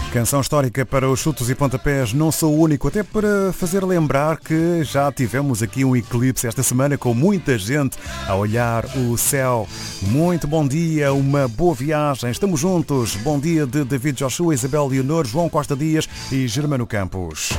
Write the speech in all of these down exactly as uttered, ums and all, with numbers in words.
Canção histórica para os chutos e pontapés. Não sou o único, até para fazer lembrar que já tivemos aqui um eclipse esta semana com muita gente a olhar o céu. Muito bom dia, uma boa viagem. Estamos juntos. Bom dia de David Joshua, Isabel Leonor, João Costa Dias e Germano Campos.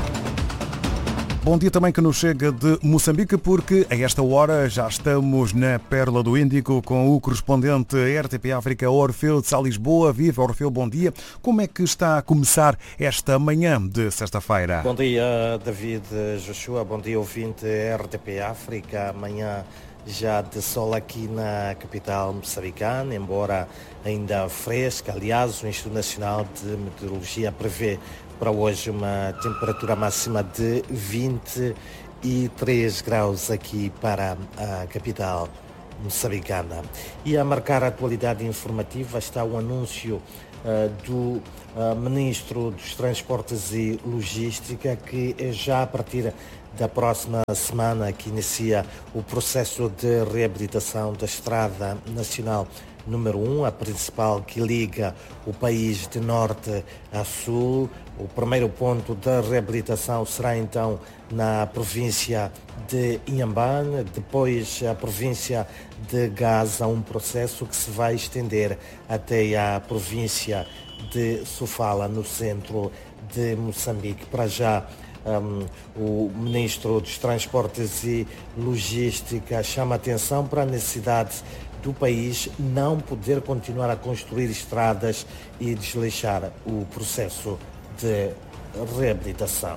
Bom dia também que nos chega de Moçambique, porque a esta hora já estamos na Pérola do Índico com o correspondente R T P África, Orfeu de Sá Lisboa. Viva, Orfeu, bom dia. Como é que está a começar esta manhã de sexta-feira? Bom dia, David Joshua. Bom dia, ouvinte R T P África. Amanhã já de sol aqui na capital moçambicana, embora ainda fresca. Aliás, o Instituto Nacional de Meteorologia prevê para hoje uma temperatura máxima de vinte e três graus aqui para a capital moçambicana. E a marcar a atualidade informativa está o anúncio uh, do uh, Ministro dos Transportes e Logística, que já a partir da próxima semana que inicia o processo de reabilitação da Estrada Nacional número um, a principal que liga o país de norte a sul. O primeiro ponto da reabilitação será então na província de Inhambane, depois a província de Gaza, um processo que se vai estender até a província de Sofala, no centro de Moçambique. Para já, Um, o Ministro dos Transportes e Logística chama a atenção para a necessidade do país não poder continuar a construir estradas e desleixar o processo de reabilitação.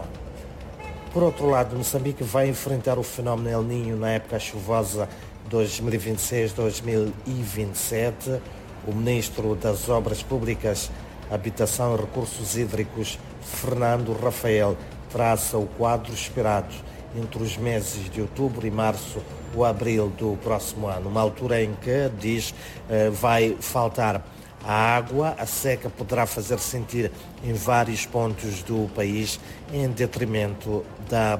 Por outro lado, Moçambique vai enfrentar o fenómeno El Niño na época chuvosa dois mil e vinte e seis a dois mil e vinte e sete. O Ministro das Obras Públicas, Habitação e Recursos Hídricos, Fernando Rafael, traça o quadro esperado entre os meses de outubro e março ou abril do próximo ano, uma altura em que, diz, vai faltar a água. A seca poderá fazer sentir em vários pontos do país, em detrimento da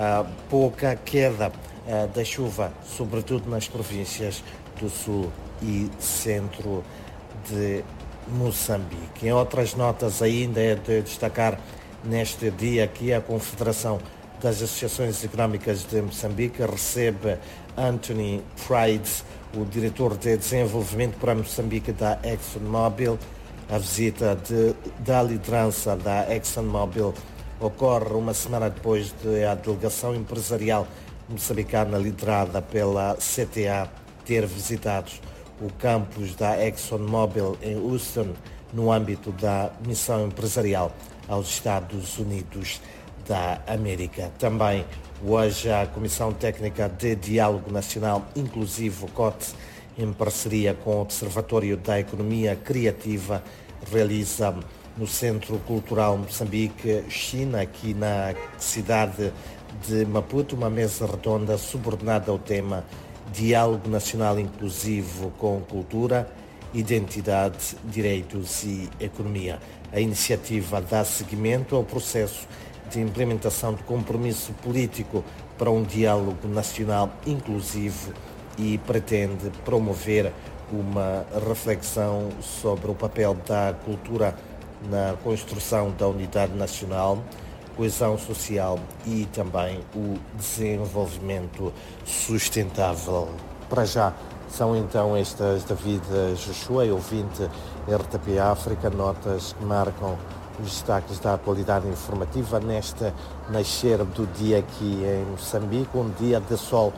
pouca queda da chuva, sobretudo nas províncias do sul e centro de Moçambique. Em outras notas ainda é de destacar neste dia que a Confederação das Associações Económicas de Moçambique recebe Anthony Pride, o diretor de desenvolvimento para Moçambique da ExxonMobil. A visita de, da liderança da ExxonMobil ocorre uma semana depois de a delegação empresarial moçambicana liderada pela C T A ter visitado o campus da ExxonMobil em Houston, no âmbito da missão empresarial aos Estados Unidos da América. Também hoje a Comissão Técnica de Diálogo Nacional Inclusivo, C O T, em parceria com o Observatório da Economia Criativa, realiza no Centro Cultural Moçambique, China, aqui na cidade de Maputo, uma mesa redonda subordinada ao tema Diálogo Nacional Inclusivo com Cultura, Identidade, Direitos e Economia. A iniciativa dá seguimento ao processo de implementação de compromisso político para um diálogo nacional inclusivo e pretende promover uma reflexão sobre o papel da cultura na construção da unidade nacional, coesão social e também o desenvolvimento sustentável. Para já, são então estas, David Joshua, ouvinte R T P África, notas que marcam os destaques da atualidade informativa neste nascer do dia aqui em Moçambique, um dia de sol,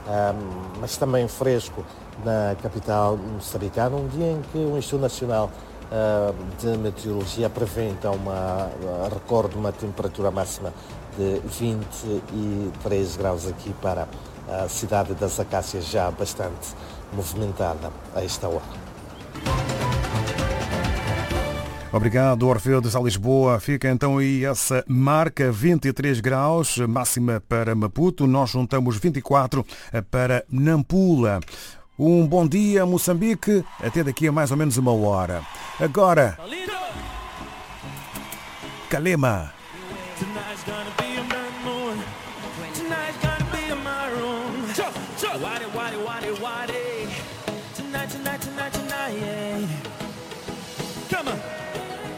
um, mas também fresco na capital moçambicana, um dia em que o Instituto Nacional uh, de Meteorologia prevê então uma, uh, recorde uma temperatura máxima de vinte e três graus aqui para a cidade das Acácias, já bastante movimentada a esta hora. Obrigado, Orfeu de Sá Lisboa. Fica então aí essa marca, vinte e três graus, máxima para Maputo. Nós juntamos vinte e quatro para Nampula. Um bom dia, Moçambique, até daqui a mais ou menos uma hora. Agora, Calema. Tonight, tonight, tonight, tonight, yeah.